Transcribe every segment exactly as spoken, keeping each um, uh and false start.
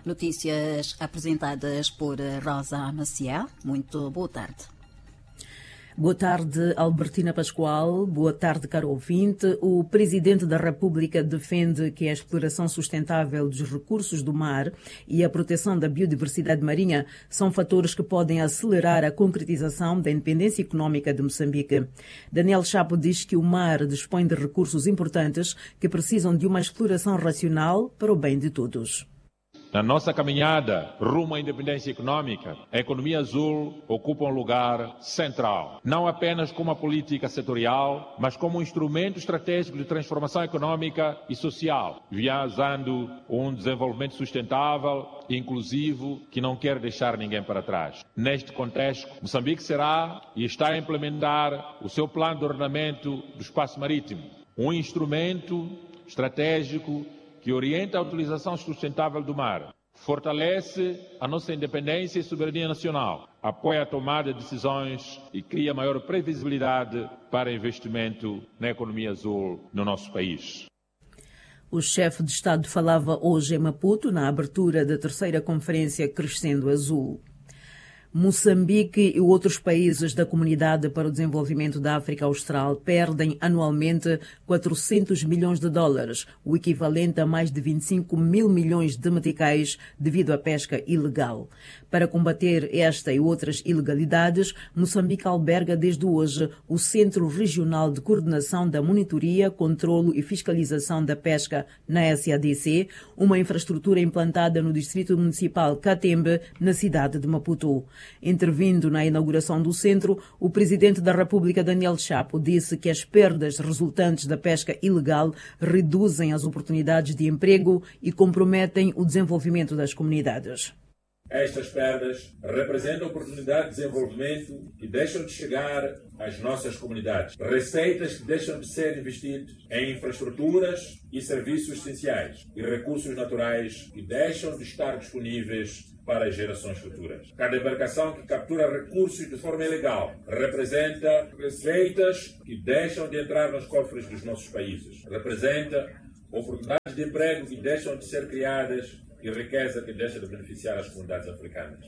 Notícias apresentadas por Rosa Maciel. Muito boa tarde. Boa tarde, Albertina Pascoal. Boa tarde, caro ouvinte. O Presidente da República defende que a exploração sustentável dos recursos do mar e a proteção da biodiversidade marinha são fatores que podem acelerar a concretização da independência econômica de Moçambique. Daniel Chapo diz que o mar dispõe de recursos importantes que precisam de uma exploração racional para o bem de todos. Na nossa caminhada rumo à independência econômica, a economia azul ocupa um lugar central, não apenas como uma política setorial, mas como um instrumento estratégico de transformação econômica e social, visando um desenvolvimento sustentável e inclusivo que não quer deixar ninguém para trás. Neste contexto, Moçambique será e está a implementar o seu plano de ordenamento do espaço marítimo, um instrumento estratégico que orienta a utilização sustentável do mar, fortalece a nossa independência e soberania nacional, apoia a tomada de decisões e cria maior previsibilidade para investimento na economia azul no nosso país. O chefe de Estado falava hoje em Maputo, na abertura da terceira conferência Crescendo Azul. Moçambique e outros países da Comunidade para o Desenvolvimento da África Austral perdem anualmente quatrocentos milhões de dólares, o equivalente a mais de vinte e cinco mil milhões de meticais devido à pesca ilegal. Para combater esta e outras ilegalidades, Moçambique alberga desde hoje o Centro Regional de Coordenação da Monitoria, Controlo e Fiscalização da Pesca na S A D C, uma infraestrutura implantada no Distrito Municipal Catembe, na cidade de Maputo. Intervindo na inauguração do centro, o Presidente da República, Daniel Chapo, disse que as perdas resultantes da pesca ilegal reduzem as oportunidades de emprego e comprometem o desenvolvimento das comunidades. Estas perdas representam oportunidades de desenvolvimento que deixam de chegar às nossas comunidades. Receitas que deixam de ser investidas em infraestruturas e serviços essenciais e recursos naturais que deixam de estar disponíveis para as gerações futuras. Cada embarcação que captura recursos de forma ilegal representa receitas que deixam de entrar nos cofres dos nossos países. Representa oportunidades de emprego que deixam de ser criadas e riqueza que deixa de beneficiar as comunidades africanas.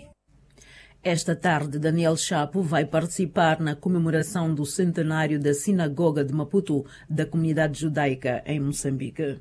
Esta tarde, Daniel Chapo vai participar na comemoração do centenário da Sinagoga de Maputo, da comunidade judaica em Moçambique.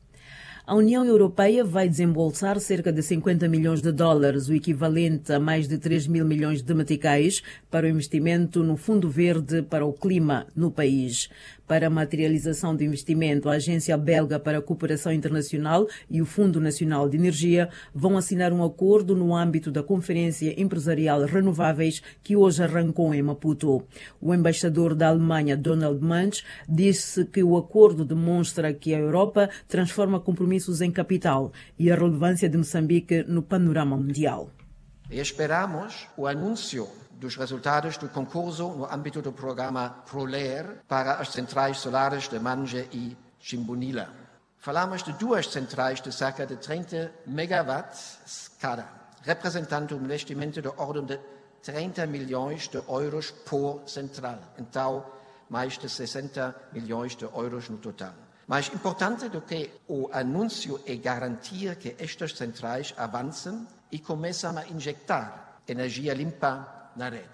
A União Europeia vai desembolsar cerca de cinquenta milhões de dólares, o equivalente a mais de três mil milhões de meticais, para o investimento no Fundo Verde para o Clima no país. Para a materialização do investimento, a Agência Belga para a Cooperação Internacional e o Fundo Nacional de Energia vão assinar um acordo no âmbito da Conferência Empresarial Renováveis, que hoje arrancou em Maputo. O embaixador da Alemanha, Donald Munch, disse que o acordo demonstra que a Europa transforma compromissos em capital e a relevância de Moçambique no panorama mundial. E esperamos o anúncio dos resultados do concurso no âmbito do programa PROLER para as centrais solares de Manje e Chimbunila. Falamos de duas centrais de cerca de trinta megawatts cada, representando um investimento de ordem de trinta milhões de euros por central. Então, mais de sessenta milhões de euros no total. Mais importante do que o anúncio é garantir que estas centrais avancem e começam a injetar energia limpa na rede.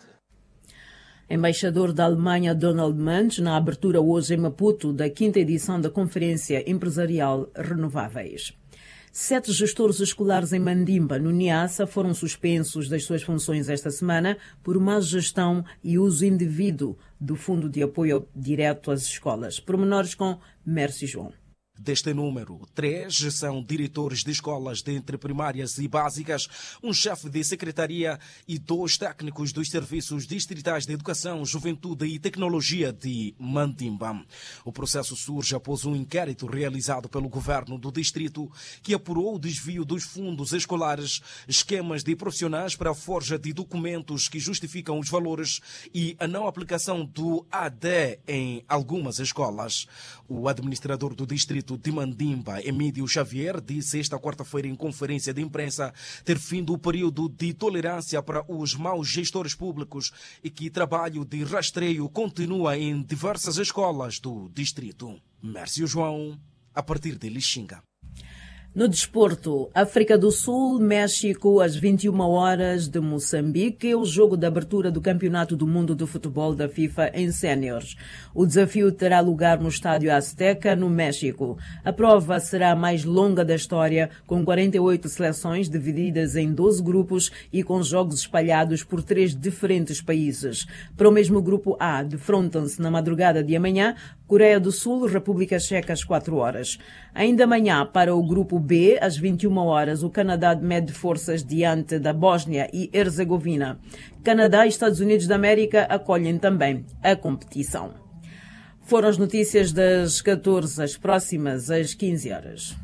Embaixador da Alemanha Donald Munch, na abertura hoje em Maputo da quinta edição da Conferência Empresarial Renováveis. Sete gestores escolares em Mandimba, no Niassa, foram suspensos das suas funções esta semana por má gestão e uso indevido do Fundo de Apoio Direto às Escolas. Pormenores com Mércio João. Deste número, três são diretores de escolas de entre primárias e básicas, um chefe de secretaria e dois técnicos dos serviços distritais de educação, juventude e tecnologia de Mandimba. O processo surge após um inquérito realizado pelo governo do distrito que apurou o desvio dos fundos escolares, esquemas de profissionais para a forja de documentos que justificam os valores e a não aplicação do A D em algumas escolas. O administrador do distrito de Mandimba, Emílio Xavier, disse esta quarta-feira em conferência de imprensa ter findo o período de tolerância para os maus gestores públicos e que trabalho de rastreio continua em diversas escolas do distrito. Mércio João, a partir de Lixinga. No desporto, África do Sul, México, às vinte e uma horas de Moçambique, o jogo de abertura do Campeonato do Mundo de Futebol da FIFA em séniores. O desafio terá lugar no Estádio Azteca, no México. A prova será a mais longa da história, com quarenta e oito seleções divididas em doze grupos e com jogos espalhados por três diferentes países. Para o mesmo grupo A, defrontam-se na madrugada de amanhã Coreia do Sul, República Checa às quatro horas. Ainda amanhã, para o grupo B, às vinte e uma horas, o Canadá mede forças diante da Bósnia e Herzegovina. Canadá e Estados Unidos da América acolhem também a competição. Foram as notícias das catorze, as próximas às quinze horas.